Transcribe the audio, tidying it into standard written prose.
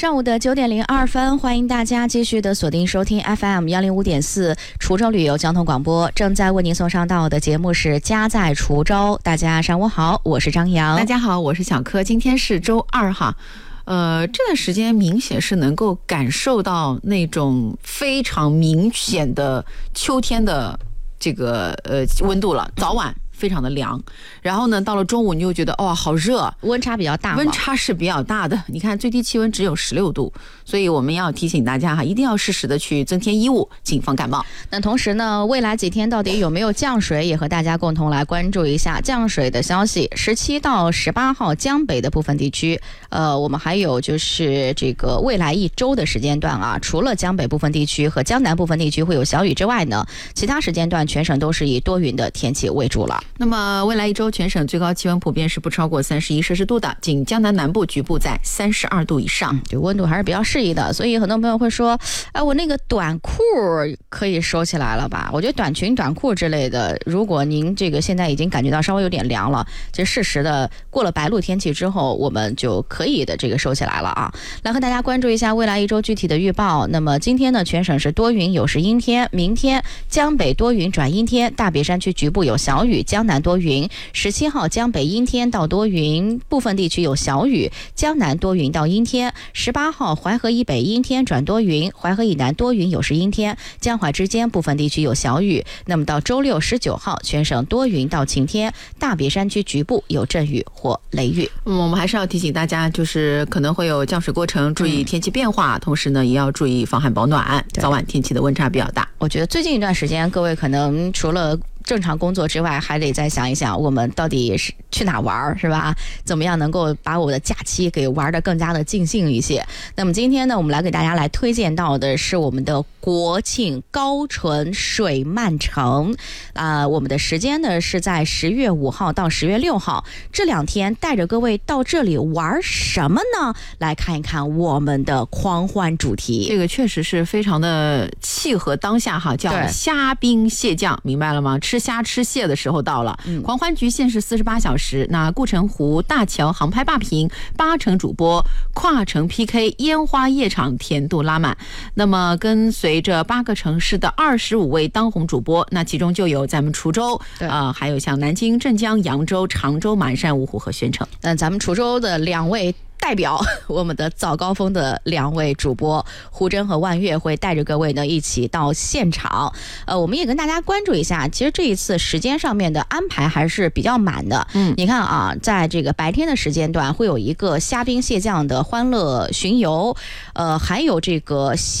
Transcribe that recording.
上午的9:02，欢迎大家继续的锁定收听 FM105.4滁州旅游交通广播，正在为您送上到的节目是家在滁州。大家上午好，我是张扬。 大家好，我是小柯。今天是周二哈，这段时间明显是能够感受到那种非常明显的秋天的这个温度了，早晚非常的凉，然后呢，到了中午你又觉得哇好热， 温差比较大， 温差是比较大的。你看最低气温只有16度，所以我们要提醒大家哈，一定要适时的去增添衣物，谨防感冒。 那同时呢，未来几天到底有没有降水，也和大家共同来关注一下降水的消息。17到18号江北的部分地区，我们还有就是这个未来一周的时间段啊，除了江北部分地区和江南部分地区会有小雨之外呢，其他时间段全省都是以多云的天气为主了。 那么未来一周全省最高气温普遍是不超过31摄氏度的，仅江南南部局部在32度以上， 这温度还是比较适宜的。所以很多朋友会说，哎，我那个短裤可以收起来了吧？我觉得短裙、短裤之类的，如果您这个现在已经感觉到稍微有点凉了，其实适时的过了白露天气之后，我们就可以的这个收起来了啊。来和大家关注一下未来一周具体的预报。那么今天呢，全省是多云有时阴天，明天江北多云转阴天，大别山区局部有小雨，江南多云。17号江北阴天到多云，部分地区有小雨，江南多云到阴天。18号淮河以北阴天转多云，淮河以南多云有时阴天，江淮之间部分地区有小雨。那么到周六19号全省多云到晴天，大别山区局部有阵雨或雷雨。 我们还是要提醒大家，就是可能会有降水过程，注意天气变化，同时呢也要注意防寒保暖，早晚天气的温差比较大。 我觉得最近一段时间各位可能除了正常工作之外，还得再想一想我们到底是去哪玩，是吧？怎么样能够把我的假期给玩得更加的尽兴一些。那么今天呢，我们来给大家来推荐到的是我们的国庆高淳水漫城我们的时间呢是在10月5号到10月6号，这2天带着各位到这里玩什么呢？来看一看我们的狂欢主题。 这个确实是非常的契合当下哈，叫虾兵蟹将，明白了吗？吃虾吃蟹的时候到了。狂欢局限时48小时，那顾城湖大桥航拍霸屏，8城主播跨城 PK， 烟花夜场甜度拉满。那么跟随着8个城市的25位当红主播，那其中就有咱们滁州还有像南京、镇江、扬州、常州、满山、芜湖和宣城。 咱们滁州的2位代表，我们的早高峰的2位主播胡真和万月会带着各位呢一起到现场。我们也跟大家关注一下，其实这一次时间上面的安排还是比较满的。你看啊，在这个白天的时间段会有一个虾兵蟹将的欢乐巡游，还有这个